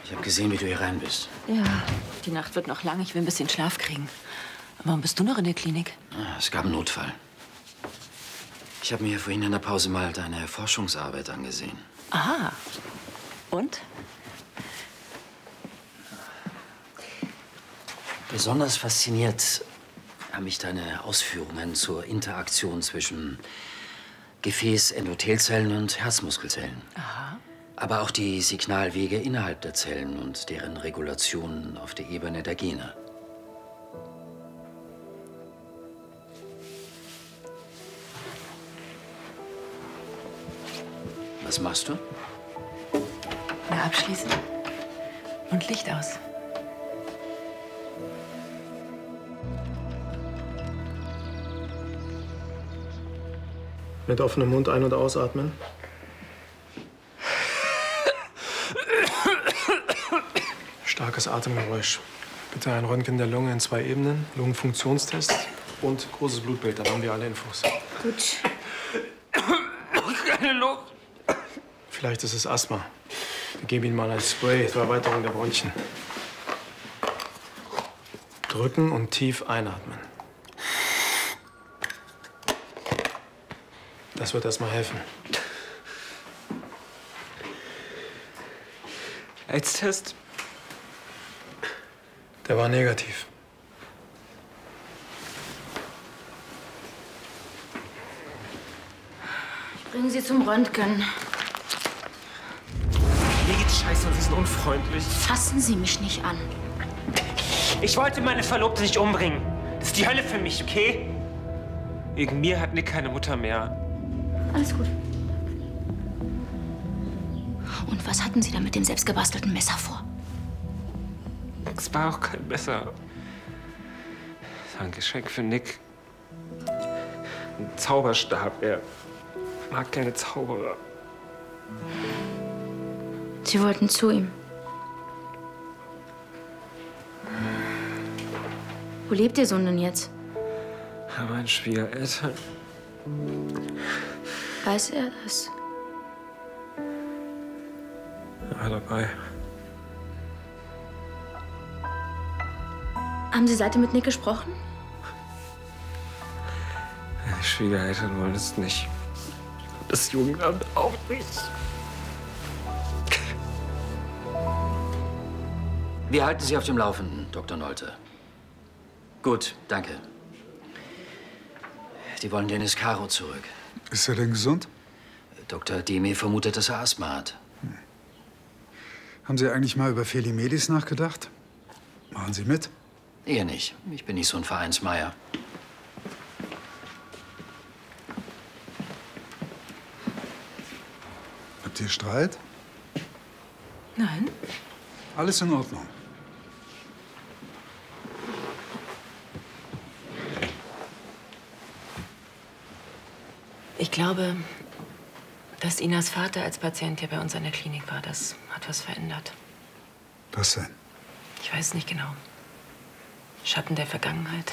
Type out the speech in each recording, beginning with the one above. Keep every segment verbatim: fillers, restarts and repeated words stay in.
Ich habe gesehen, wie du hier rein bist. Ja, die Nacht wird noch lang. Ich will ein bisschen Schlaf kriegen. Warum bist du noch in der Klinik? Ah, es gab einen Notfall. Ich habe mir vorhin in der Pause mal deine Forschungsarbeit angesehen. Aha. Und? Besonders fasziniert haben mich deine Ausführungen zur Interaktion zwischen Gefäßendothelzellen und Herzmuskelzellen. Aha. Aber auch die Signalwege innerhalb der Zellen und deren Regulation auf der Ebene der Gene. Was machst du? Na, abschließen. Und Licht aus. Mit offenem Mund ein- und ausatmen. Starkes Atemgeräusch. Bitte ein Röntgen der Lunge in zwei Ebenen, Lungenfunktionstest und großes Blutbild. Dann haben wir alle Infos. Gut. Keine Luft. Vielleicht ist es Asthma. Wir geben Ihnen mal ein Spray zur Erweiterung der Bronchien. Drücken und tief einatmen. Das wird erstmal helfen. AIDS-Test? Der war negativ. Ich bringe Sie zum Röntgen. Mir geht's scheiße und Sie sind unfreundlich. Fassen Sie mich nicht an. Ich wollte meine Verlobte nicht umbringen. Das ist die Hölle für mich, okay? Wegen mir hat Nick keine Mutter mehr. Alles gut. Und was hatten Sie da mit dem selbstgebastelten Messer vor? Es war auch kein Messer. Das war ein Geschenk für Nick. Ein Zauberstab. Er mag keine Zauberer. Sie wollten zu ihm. Wo lebt Ihr Sohn denn jetzt? Bei meinen Schwiegereltern. Weiß er das? Ja, dabei. Haben Sie seitdem mit Nick gesprochen? Die Schwiegereltern wollen es nicht. Das Jugendamt auch nicht. Wir halten Sie auf dem Laufenden, Doktor Nolte. Gut, danke. Die wollen Dennis Caro zurück. Ist er denn gesund? Doktor Demi vermutet, dass er Asthma hat. Hm. Haben Sie eigentlich mal über Felimedis nachgedacht? Machen Sie mit? Eher nicht. Ich bin nicht so ein Vereinsmeier. Habt ihr Streit? Nein. Alles in Ordnung. Ich glaube, dass Inas Vater als Patient hier bei uns in der Klinik war. Das hat was verändert. Was denn? Ich weiß nicht genau. Schatten der Vergangenheit.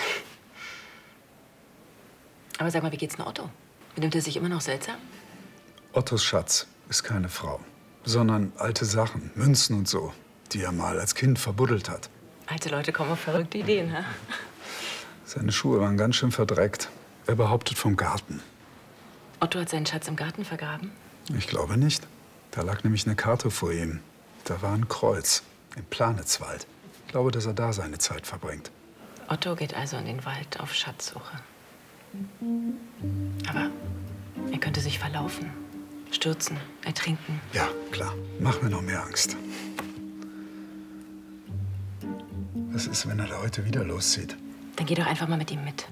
Aber sag mal, wie geht's denn Otto? Benimmt er sich immer noch seltsam? Ottos Schatz ist keine Frau, sondern alte Sachen, Münzen und so, die er mal als Kind verbuddelt hat. Alte Leute kommen auf verrückte Ideen, hä? Seine Schuhe waren ganz schön verdreckt. Er behauptet vom Garten. Otto hat seinen Schatz im Garten vergraben? Ich glaube nicht. Da lag nämlich eine Karte vor ihm. Da war ein Kreuz im Planitzwald. Ich glaube, dass er da seine Zeit verbringt. Otto geht also in den Wald auf Schatzsuche. Aber er könnte sich verlaufen, stürzen, ertrinken. Ja, klar. Mach mir noch mehr Angst. Was ist, wenn er da heute wieder loszieht? Dann geh doch einfach mal mit ihm mit.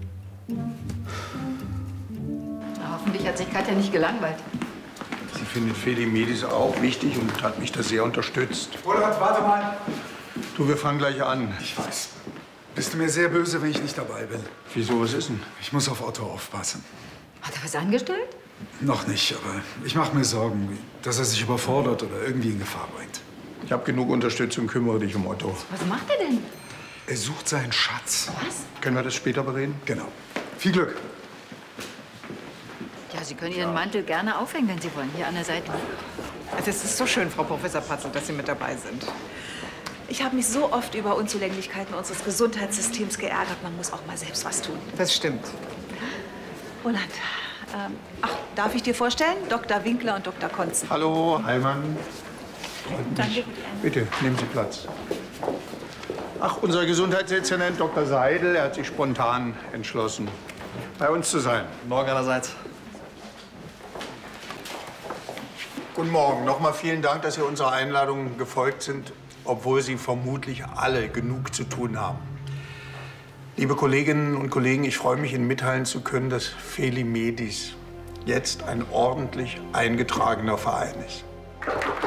Na, hoffentlich hat sich Katja nicht gelangweilt. Sie findet Felimedis auch wichtig und hat mich da sehr unterstützt. Roland, warte mal. Du, wir fangen gleich an. Ich weiß. Bist du mir sehr böse, wenn ich nicht dabei bin? Wieso, was ist denn? Ich muss auf Otto aufpassen. Hat er was angestellt? Noch nicht, aber ich mache mir Sorgen, dass er sich überfordert oder irgendwie in Gefahr bringt. Ich habe genug Unterstützung, kümmere dich um Otto. Was macht er denn? Er sucht seinen Schatz. Was? Können wir das später bereden? Genau. Viel Glück. Ja, Sie können Ihren Mantel gerne aufhängen, wenn Sie wollen. Hier an der Seite. Also es ist so schön, Frau Professor Patzel, dass Sie mit dabei sind. Ich habe mich so oft über Unzulänglichkeiten unseres Gesundheitssystems geärgert. Man muss auch mal selbst was tun. Das stimmt. Roland, ähm, ach, darf ich dir vorstellen? Doktor Winkler und Doktor Konzen. Hallo, Heimann. Danke. Bitte, nehmen Sie Platz. Ach, unser Gesundheitsdezernent Doktor Seidel, er hat sich spontan entschlossen, bei uns zu sein. Morgen allerseits. Guten Morgen. Nochmal vielen Dank, dass Sie unserer Einladung gefolgt sind, obwohl Sie vermutlich alle genug zu tun haben. Liebe Kolleginnen und Kollegen, ich freue mich, Ihnen mitteilen zu können, dass Feli Medis jetzt ein ordentlich eingetragener Verein ist.